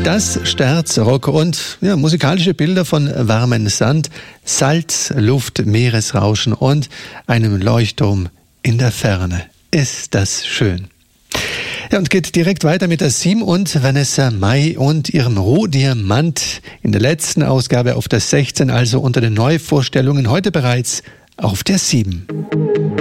Das Sterz Rock und musikalische Bilder von warmem Sand, Salz, Luft, Meeresrauschen und einem Leuchtturm in der Ferne. Ist das schön. Ja, und geht direkt weiter mit der Sim und Vanessa Mai und ihrem Rohdiamant. In der letzten Ausgabe auf der 16, also unter den Neuvorstellungen, heute bereits auf der 7.